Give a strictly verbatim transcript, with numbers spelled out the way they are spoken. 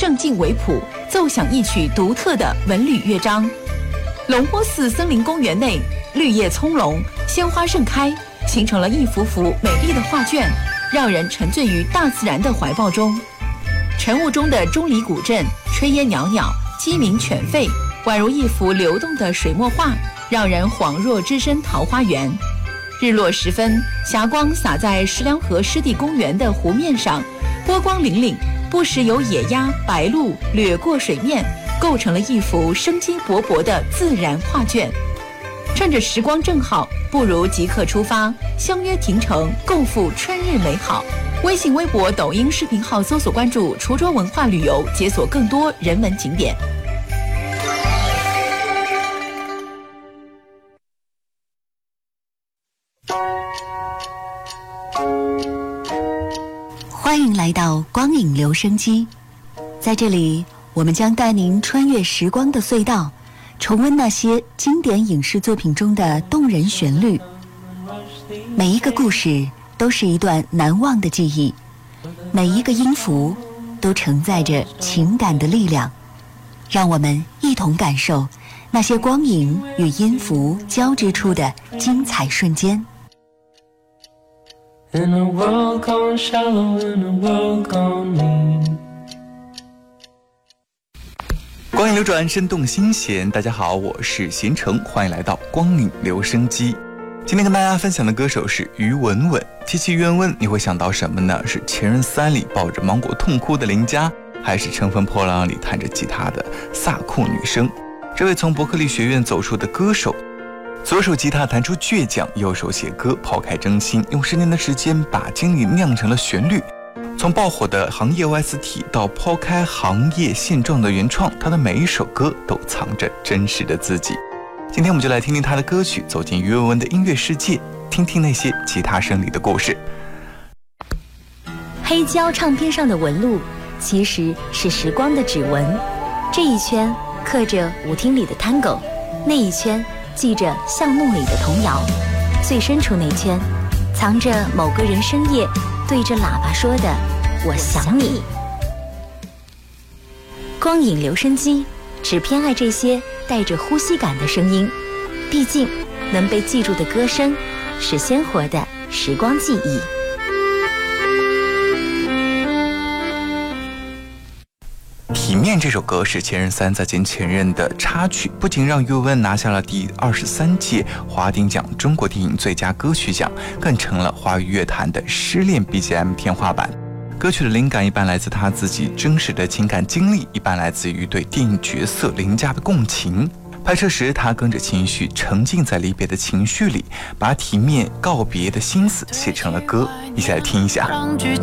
盛劲为谱，奏响一曲独特的文旅乐章。龙坡寺森林公园内，绿叶葱茏，鲜花盛开，形成了一幅幅美丽的画卷，让人沉醉于大自然的怀抱中。晨雾中的钟离古镇，炊烟袅袅，鸡鸣犬吠，宛如一幅流动的水墨画，让人恍若置身桃花源。日落时分，霞光洒在石梁河湿地公园的湖面上，波光粼粼，不时有野鸭、白鹭掠过水面，构成了一幅生机勃勃的自然画卷。趁着时光正好，不如即刻出发，相约亭城，共赴春日美好。微信、微博、抖音视频号搜索关注滁州文化旅游，解锁更多人文景点。 欢迎来到光影留声机，在这里我们将带您穿越时光的隧道，重温那些经典影视作品中的动人旋律。每一个故事都是一段难忘的记忆，每一个音符都承载着情感的力量。让我们一同感受那些光影与音符交织出的精彩瞬间。 In a world gone shallow, in a world gone mean。 光影流转，生动新鲜。大家好，我是贤成，欢迎来到光影留声机。今天跟大家分享的歌手是于文文。提起于文文，你会想到什么呢？是《前任三》里抱着芒果痛哭的林佳，还是《乘风破浪》里弹着吉他的飒酷女生？这位从伯克利学院走出的歌手，左手吉他弹出倔强，右手写歌抛开真心，用十年的时间把经历酿成了旋律。从爆火的行业 O S T 到抛开行业现状的原创，他的每一首歌都藏着真实的自己。今天我们就来听听他的歌曲，走进于文文的音乐世界，听听那些吉他声里的故事。 黑胶唱片上的纹路其实是时光的指纹，这一圈刻着舞厅里的探戈，那一圈记着巷弄里的童谣，最深处那圈藏着某个人深夜对着喇叭说的我想你。光影留声机只偏爱这些带着呼吸感的声音，毕竟能被记住的歌声是鲜活的时光记忆。 体面这首歌是《前任三》再见前任的插曲，不仅让于文文拿下了第二十三届华鼎奖中国电影最佳歌曲奖，更成了华语乐坛的失恋 B G M 天花板。歌曲的灵感一般来自他自己真实的情感经历，一般来自于对电影角色凌驾的共情。拍摄时，他跟着情绪沉浸在离别的情绪里，把体面告别的心思写成了歌，一起来听一下。 让剧